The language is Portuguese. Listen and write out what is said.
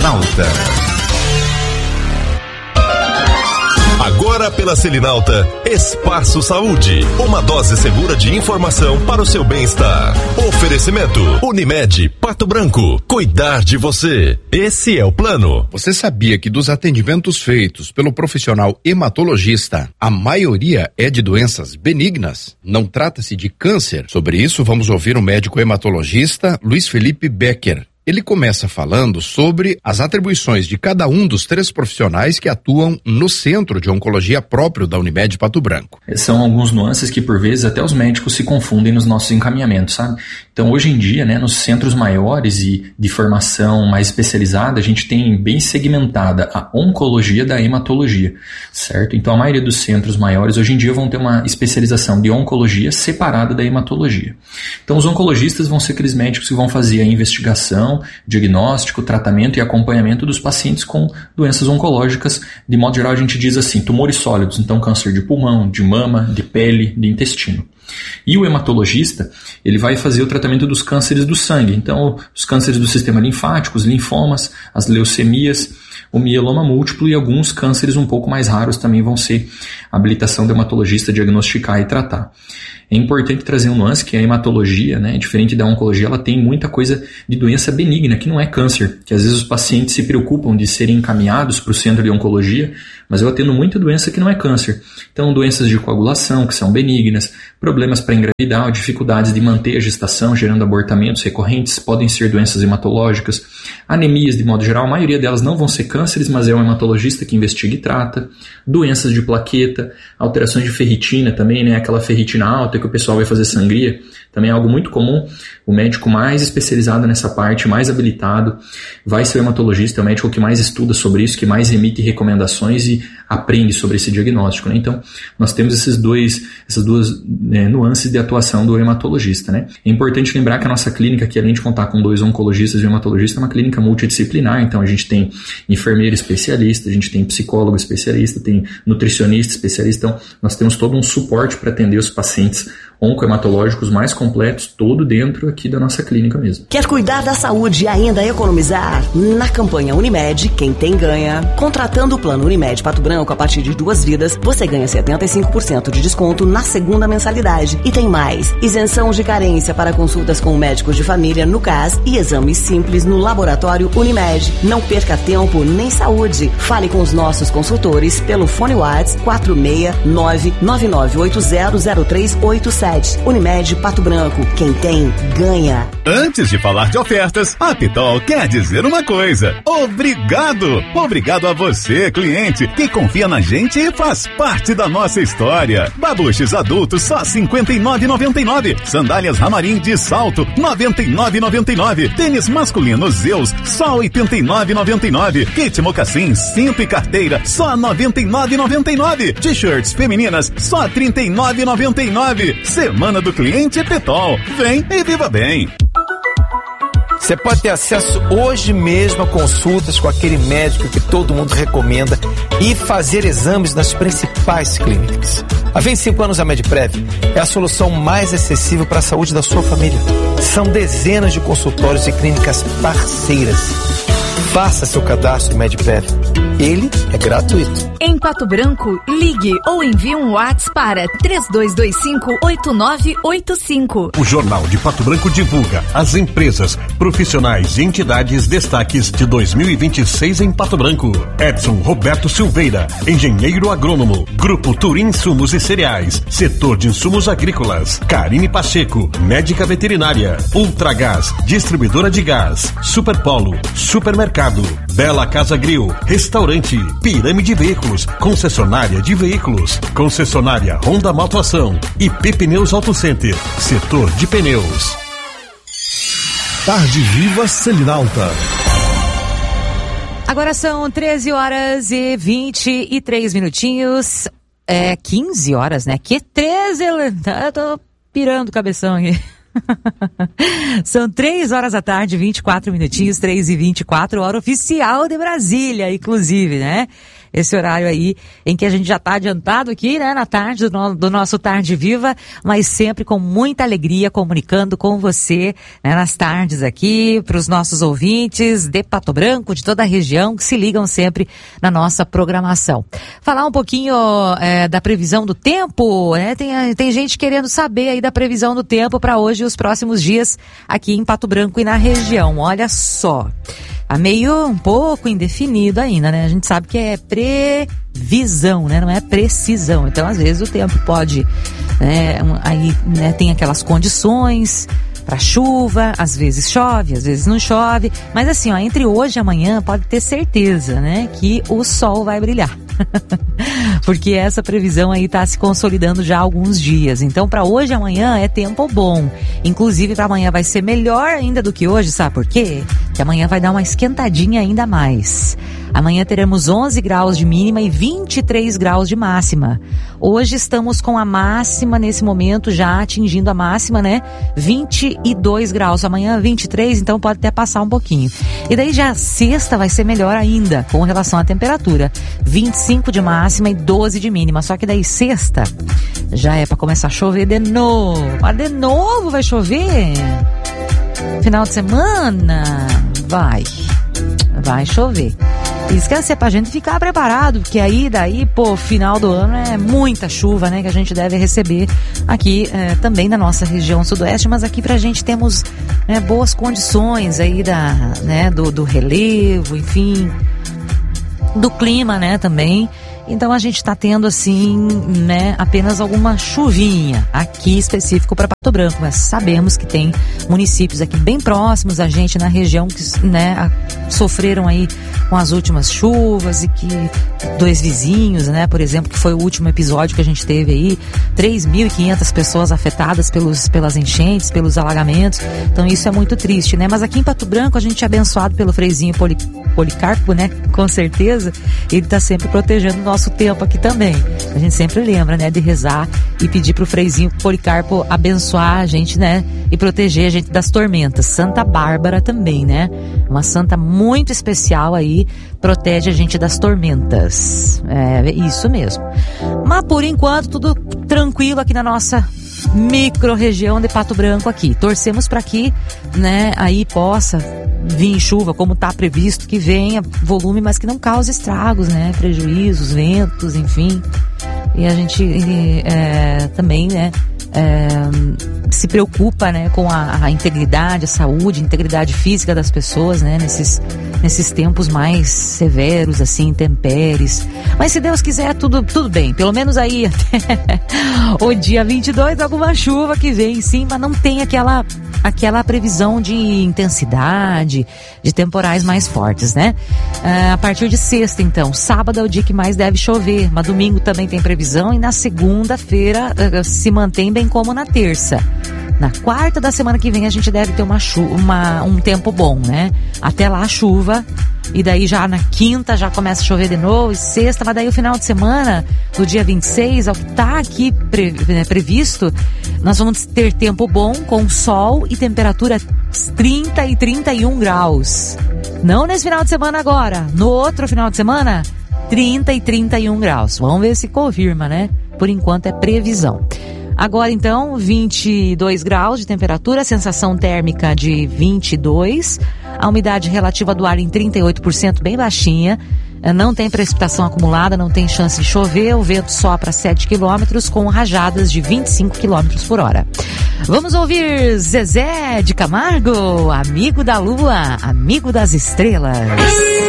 Selinalta. Agora pela Selinalta, Espaço Saúde, uma dose segura de informação para o seu bem-estar. Oferecimento, Unimed, Pato Branco, cuidar de você. Esse é o plano. Você sabia que dos atendimentos feitos pelo profissional hematologista, a maioria é de doenças benignas? Não trata-se de câncer? Sobre isso, vamos ouvir o médico hematologista Luiz Felipe Becker. Ele começa falando sobre as atribuições de cada um dos 3 profissionais que atuam no Centro de Oncologia próprio da Unimed Pato Branco. São alguns nuances que, por vezes, até os médicos se confundem nos nossos encaminhamentos, sabe? Então, hoje em dia, né, nos centros maiores e de formação mais especializada, a gente tem bem segmentada a oncologia da hematologia, certo? Então, a maioria dos centros maiores, hoje em dia, vão ter uma especialização de oncologia separada da hematologia. Então, os oncologistas vão ser aqueles médicos que vão fazer a investigação, diagnóstico, tratamento e acompanhamento dos pacientes com doenças oncológicas. De modo geral, a gente diz assim, tumores sólidos, então câncer de pulmão, de mama, de pele, de intestino. E o hematologista, ele vai fazer o tratamento dos cânceres do sangue, então os cânceres do sistema linfático, os linfomas, as leucemias, o mieloma múltiplo e alguns cânceres um pouco mais raros também vão ser a habilitação do hematologista diagnosticar e tratar. É importante trazer um nuance que a hematologia, né, diferente da oncologia, ela tem muita coisa de doença benigna, que não é câncer, que às vezes os pacientes se preocupam de serem encaminhados para o centro de oncologia, mas eu atendo muita doença que não é câncer. Então, doenças de coagulação, que são benignas, problemas para engravidar, dificuldades de manter a gestação, gerando abortamentos recorrentes, podem ser doenças hematológicas, anemias de modo geral, a maioria delas não vão ser cânceres, mas é um hematologista que investiga e trata, doenças de plaqueta, alterações de ferritina também, né, aquela ferritina alta que o pessoal vai fazer sangria, também é algo muito comum. O médico mais especializado nessa parte, mais habilitado, vai ser o hematologista, é o médico que mais estuda sobre isso, que mais emite recomendações e aprende sobre esse diagnóstico, né? Então, nós temos essas duas nuances de atuação do hematologista, né? É importante lembrar que a nossa clínica, que além de contar com 2 oncologistas e um hematologista, é uma clínica multidisciplinar, então a gente tem enfermeiro especialista, a gente tem psicólogo especialista, tem nutricionista especialista, então nós temos todo um suporte para atender os pacientes oncohematológicos mais completos, todo dentro aqui da nossa clínica mesmo. Quer cuidar da saúde e ainda economizar? Na campanha Unimed, quem tem ganha. Contratando o plano Unimed Pato Branco a partir de 2 vidas, você ganha 75% de desconto na segunda mensalidade. E tem mais, isenção de carência para consultas com médicos de família no CAS e exames simples no laboratório Unimed. Não perca tempo nem saúde. Fale com os nossos consultores pelo fone WhatsApp 469-9980-0387. Unimed Pato Branco. Quem tem, ganha. Antes de falar de ofertas, a Pitol quer dizer uma coisa. Obrigado! Obrigado a você, cliente, que confia na gente e faz parte da nossa história. Babuches adultos só R$ 59,99. Sandálias Ramarim de salto R$ 99,99. Tênis masculino Zeus só R$ 89,99. Kit mocassim, cinto e carteira só R$ 99,99. T-shirts femininas só R$ 39,99. Semana do Cliente Pitol. Vem e viva bem. Você pode ter acesso hoje mesmo a consultas com aquele médico que todo mundo recomenda e fazer exames nas principais clínicas. Há 25 anos a Medprev é a solução mais acessível para a saúde da sua família. São dezenas de consultórios e clínicas parceiras. Faça seu cadastro Medprev. Ele é gratuito. Em Pato Branco, ligue ou envie um WhatsApp para 3225-8985. O Jornal de Pato Branco divulga as empresas, profissionais e entidades destaques de 2026 em Pato Branco. Edson Roberto Silveira, engenheiro agrônomo. Grupo Turim Insumos e Cereais, setor de insumos agrícolas. Karine Pacheco, médica veterinária. Ultragás, distribuidora de gás. Superpolo, supermercado. Bela Casa Grill, restaurante. Pirâmide Veículos, concessionária de veículos. Concessionária Honda Motoação. IP Pneus Auto Center, setor de pneus. Tarde Viva Selinalta. Agora são 13 horas e 23 minutinhos. 15 horas, né? Que 13? Eu tô pirando o cabeção aqui. São 3 horas da tarde, 24 minutinhos, 3h24, hora oficial de Brasília, inclusive, né? Esse horário aí em que a gente já está adiantado aqui, né, na tarde do nosso Tarde Viva, mas sempre com muita alegria comunicando com você, né, nas tardes aqui, para os nossos ouvintes de Pato Branco, de toda a região, que se ligam sempre na nossa programação. Falar um pouquinho da previsão do tempo, né? Tem gente querendo saber aí da previsão do tempo para hoje e os próximos dias aqui em Pato Branco e na região. Olha só. Tá meio um pouco indefinido ainda, né? A gente sabe que é previsão, né? Não é precisão. Então, às vezes, o tempo pode... aí, né, tem aquelas condições para chuva, às vezes chove, às vezes não chove. Mas assim, ó, entre hoje e amanhã, pode ter certeza, né? Que o sol vai brilhar. Porque essa previsão aí está se consolidando já há alguns dias. Então, para hoje e amanhã é tempo bom. Inclusive, para amanhã vai ser melhor ainda do que hoje, sabe por quê? Porque amanhã vai dar uma esquentadinha ainda mais. Amanhã teremos 11 graus de mínima e 23 graus de máxima. Hoje estamos com a máxima nesse momento já atingindo a máxima, né? 22 graus. Amanhã 23, então pode até passar um pouquinho. E daí já sexta vai ser melhor ainda com relação à temperatura. 25 de máxima e 12 de mínima. Só que daí sexta já é para começar a chover de novo. Mas de novo vai chover? Final de semana? Vai chover. Isso quer ser pra gente ficar preparado, porque daí, final do ano é muita chuva, né, que a gente deve receber aqui também na nossa região sudoeste, mas aqui pra gente temos, né, boas condições aí do relevo, enfim, do clima, né, também. Então a gente está tendo assim, né, apenas alguma chuvinha aqui específico para Pato Branco, mas sabemos que tem municípios aqui bem próximos a gente na região que, né, sofreram aí com as últimas chuvas e que dois vizinhos, né, por exemplo, que foi o último episódio que a gente teve aí, 3.500 pessoas afetadas pelas enchentes, pelos alagamentos. Então isso é muito triste, né? Mas aqui em Pato Branco a gente é abençoado pelo Freizinho Policarpo, né? Com certeza, ele está sempre protegendo o nosso tempo aqui também. A gente sempre lembra, né, de rezar e pedir pro Freizinho Policarpo abençoar a gente, né, e proteger a gente das tormentas. Santa Bárbara também, né? Uma santa muito especial aí, protege a gente das tormentas. É isso mesmo. Mas por enquanto tudo tranquilo aqui na nossa micro-região de Pato Branco aqui. Torcemos para que, né, aí possa vir chuva, como está previsto, que venha volume, mas que não cause estragos, né, prejuízos, ventos, enfim. E a gente também, né, se preocupa, né, com a integridade, a saúde, a integridade física das pessoas, né, nesses tempos mais severos, assim, intempéries. Mas se Deus quiser, tudo bem. Pelo menos aí até o dia 22, alguma chuva que vem, sim, mas não tem aquela previsão de intensidade, de temporais mais fortes, né? A partir de sexta, então, sábado é o dia que mais deve chover, mas domingo também tem previsão e na segunda-feira se mantém bem como na terça. Na quarta da semana que vem a gente deve ter um tempo bom, né? Até lá chuva, e daí já na quinta já começa a chover de novo, e sexta, mas daí o final de semana, do dia 26, ao que tá aqui previsto, nós vamos ter tempo bom, com sol e temperatura 30 e 31 graus. Não nesse final de semana agora, no outro final de semana, 30 e 31 graus. Vamos ver se confirma, né? Por enquanto é previsão. Agora, então, 22 graus de temperatura, sensação térmica de 22, a umidade relativa do ar em 38%, bem baixinha, não tem precipitação acumulada, não tem chance de chover, o vento sopra 7 km com rajadas de 25 km por hora. Vamos ouvir Zezé de Camargo, amigo da lua, amigo das estrelas.